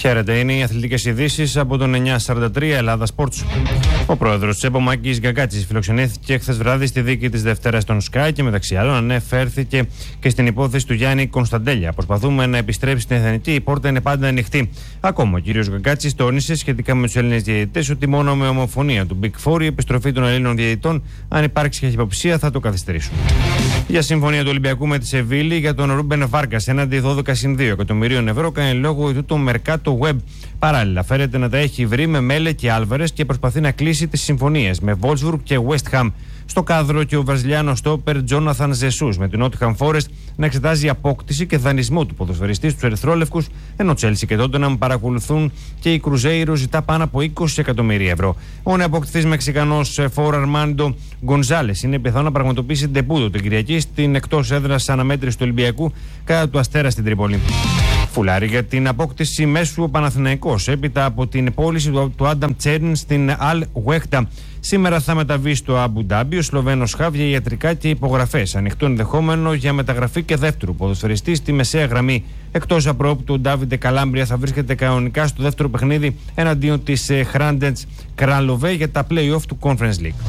Χαίρετε, είναι οι αθλητικές ειδήσεις από τον 943 Ελλάδα Sports. Ο πρόεδρος της ΕΠΟ, Μάκης Γκαγκάτσης, φιλοξενήθηκε χθες βράδυ στη δίκη της Δευτέρας των Sky και μεταξύ άλλων ανέφερθηκε και στην υπόθεση του Γιάννη Κωνσταντέλια. Προσπαθούμε να επιστρέψει στην εθνική, η πόρτα είναι πάντα ανοιχτή. Ακόμα ο κ. Γκαγκάτσης τόνισε σχετικά με τους Έλληνες διαιτητές ότι μόνο με ομοφωνία του Big Four η επιστροφή των Ελλήνων διαιτητών, αν υπάρξει καχυποψία, θα το καθυστερήσουν. Για συμφωνία του Ολυμπιακού με τη Σεβίλη για τον Ρούμπεν Βάρκας έναντι 12,2 εκατομμυρίων ευρώ κάνει λόγο του Mercato Web. Παράλληλα, φέρεται να τα έχει βρει με Μέλε και Άλβαρες και προσπαθεί να κλείσει τις συμφωνίες με Wolfsburg και West Ham. Στο κάδρο και ο βραζιλιάνος στόπερ Τζόναθαν Ζεσούς με την Nottingham Forest να εξετάζει απόκτηση και δανεισμό του ποδοσφαιριστή στους ερυθρόλευκους, ενώ Chelsea και Tottenham παρακολουθούν και η Κρουζέιρο ζητά πάνω από 20 εκατομμύρια ευρώ. Ο νεοαποκτηθής Μεξικανός Φορ Αρμάντο Γκονζάλες είναι πιθανό να πραγματοποιήσει ντεμπούτο την Κυριακή στην εκτός έδρας αναμέτρηση του Ολυμπιακού κατά του Αστέρα στην Τρίπολη. Φουλάρι για την απόκτηση μέσου ο Παναθηναϊκός έπειτα από την πώληση του Άνταμ Τσέρν στην Αλ Γουέχτα. Σήμερα θα μεταβεί στο Αμπου Ντάμπι ο Σλοβαίνος Χαβ για ιατρικά και υπογραφές. Ανοιχτό ενδεχόμενο για μεταγραφή και δεύτερου ποδοσφαιριστή στη μεσαία γραμμή. Εκτός απρόπτου, ο Ντάβιντε Καλάμπρια θα βρίσκεται κανονικά στο δεύτερο παιχνίδι εναντίον της Χράντεντς Κραλοβέ για τα play-off του Conference League.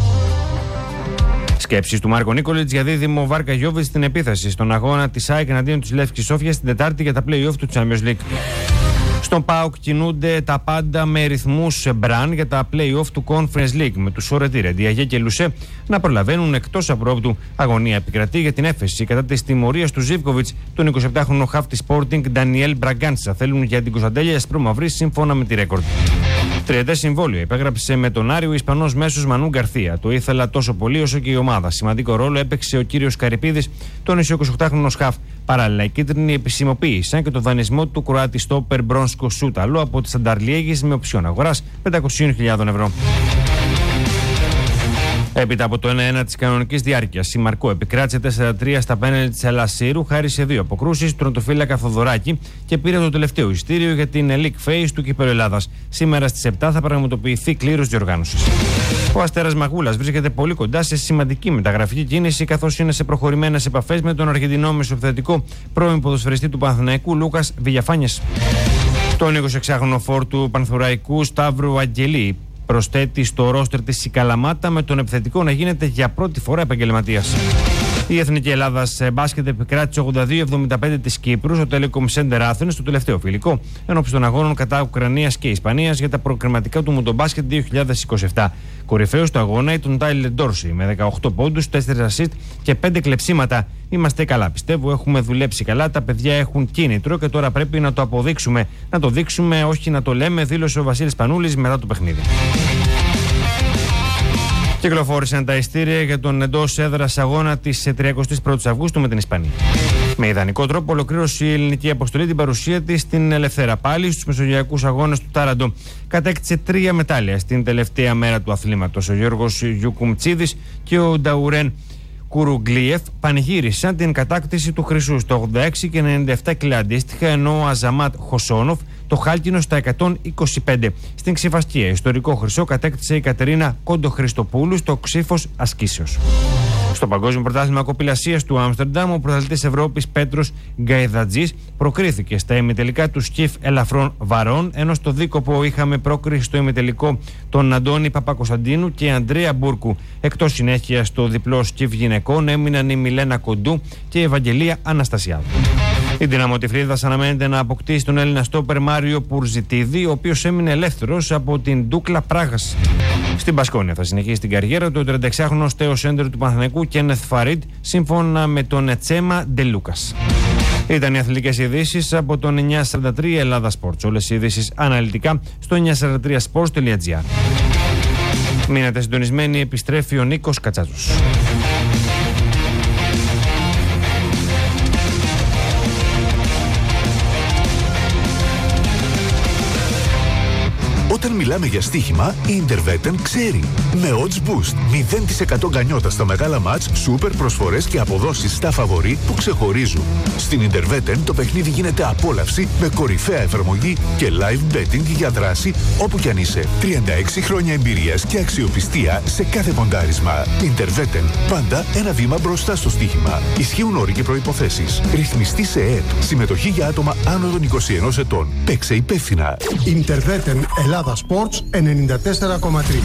Σκέψεις του Μάρκο Νίκολιτς για δίδυμο Βάρκα Γιόβιτς στην επίθεση στον αγώνα της ΑΕΚ εναντίον της Λεύσκης Σόφιας την Τετάρτη για τα play-off του Champions League. Στον ΠΑΟΚ κινούνται τα πάντα με ρυθμούς μπραν για τα play-off του Conference League, με τους Σορετήρε, Διαγέ και Λουσέ να προλαβαίνουν εκτός απρόπτου. Αγωνία επικρατεί για την έφεση κατά της τιμωρίας του Ζίβκοβιτς, τον 27χρονο χαφ της Sporting Ντανιέλ Μπραγκάντσα. Θέλουν για την Κωνσταντέλια ασπρόμαυρη σύμφωνα με τη ρέκορντ. Τριετές συμβόλαιο υπέγραψε με τον Άριο ο Ισπανός μέσος Μανού Γκαρθία. Το ήθελα τόσο πολύ όσο και η ομάδα. Σημαντικό ρόλο έπαιξε ο κύριος Καρυπίδης, τον 28χρονο χαφ. Παράλληλα, οι κίτρινοι επισημοποίησαν και το δανεισμό του Κροάτη στόπερ Μπρόνσκο Σούταλο από τη Σανταρλιέγης με οψιόν αγοράς 500.000 ευρώ. Έπειτα από το 1-1 της κανονικής διάρκειας, η Μαρκό επικράτησε 4-3 στα πέναλτι της Ελασσίρου χάρη σε δύο αποκρούσεις του τερματοφύλακα Θοδωράκη και πήρε το τελευταίο ειστήριο για την Elite Phase του Κυπέλλου Ελλάδας. Σήμερα στις 7 θα πραγματοποιηθεί κλήρωση διοργάνωσης. Ο Αστέρας Μαγούλας βρίσκεται πολύ κοντά σε σημαντική μεταγραφική κίνηση, καθώς είναι σε προχωρημένες επαφές με τον Αργεντινό μεσοεπιθετικό πρώην ποδοσφαιριστή του Παναθηναϊκού Λούκας Βιγιαφάνιες. Τον 26χρονο φόρ του Πανθουραϊκού Σταύρου Αγγελή προσθέτει στο ρόστερ της η Καλαμάτα, με τον επιθετικό να γίνεται για πρώτη φορά επαγγελματίας. Η Εθνική Ελλάδα σε μπάσκετ επικράτησε 82-75 της Κύπρου στο Telecom Center Athens στο τελευταίο φιλικό ενώπιση των αγώνων κατά Ουκρανίας και Ισπανίας για τα προκριματικά του Μουντομπάσκετ 2027. Κορυφαίος του αγώνα ήταν τον Τάιλερ Ντόρσι με 18 πόντους, 4 assist και 5 κλεψίματα. Είμαστε καλά, πιστεύω, έχουμε δουλέψει καλά, τα παιδιά έχουν κίνητρο και τώρα πρέπει να το αποδείξουμε. Να το δείξουμε, όχι να το λέμε, δήλωσε ο Βασίλης Πανούλης μετά το παιχνίδι. Κυκλοφόρησαν τα ειστήρια για τον εντός έδρας αγώνα της 31ης Αυγούστου με την Ισπανία. Με ιδανικό τρόπο ολοκλήρωσε η ελληνική αποστολή την παρουσία της στην Ελευθέρα Πάλη στους μεσογειακούς αγώνες του Τάραντο. Κατέκτησε 3 μετάλλια στην τελευταία μέρα του αθλήματος. Ο Γιώργος Γιουκουμτσίδης και ο Νταουρέν Κουρουγκλίεφ πανηγύρισαν την κατάκτηση του χρυσού στο 86 και 97 κιλά αντίστοιχα, ενώ ο Αζαμάτ Χωσόνοφ το χάλκινο στα 125. Στην ξηφαστία ιστορικό χρυσό κατέκτησε η Κατερίνα Κόντο-Χριστοπούλου στο ξύφος ασκήσεως. Στο Παγκόσμιο Πρωτάθλημα Κοπηλασίας του Άμστερνταμ, ο πρωταθλητής Ευρώπης Πέτρος Γκαϊδατζής προκρίθηκε στα ημιτελικά του σκιφ ελαφρών βαρών, ενώ στο δίκοπο είχαμε πρόκριση στο ημιτελικό τον Αντώνη Παπακοσταντίνου και Ανδρέα Μπούρκου. Εκτός συνέχεια στο διπλό σκιφ γυναικών έμειναν η Μιλένα Κοντού και η Ευαγγελία Αναστασιάδου. Η Δυναμό Τυφλίδας αναμένεται να αποκτήσει τον Έλληνα στόπερ Μάριο Πουρζιτίδη, ο οποίος έμεινε ελεύθερος από την Ντούκλα Πράγας. Στην Μπασκόνια θα συνεχίσει την καριέρα του ο 36χρονος τέο σέντερ του Παναθηναϊκού Κένεθ Φαρίντ, σύμφωνα με τον Τσέμα Ντελούκας. Ήταν οι αθλητικές ειδήσεις από τον 943 Ελλάδα Sports. Όλες οι ειδήσεις αναλυτικά στο 943sports.gr. Μείνετε συντονισμένοι, επιστρέφει ο Νίκος Κατσάζος. Όταν μιλάμε για στοίχημα, η Interveten ξέρει. Με odds boost, 0% γκανιότα στα μεγάλα μάτς, σούπερ προσφορές και αποδόσεις στα φαβορί που ξεχωρίζουν. Στην Interveten το παιχνίδι γίνεται απόλαυση με κορυφαία εφαρμογή και live betting για δράση όπου κι αν είσαι. 36 χρόνια εμπειρίας και αξιοπιστία σε κάθε ποντάρισμα. Interveten. Πάντα ένα βήμα μπροστά στο στοίχημα. Ισχύουν όροι και προϋποθέσεις. Ρυθμιστή σε ΕΕΠ. Συμμετοχή για άτομα άνω των 21 ετών. Παίξε υπεύθυνα. Interveten Ελλάδα Sports 94,3.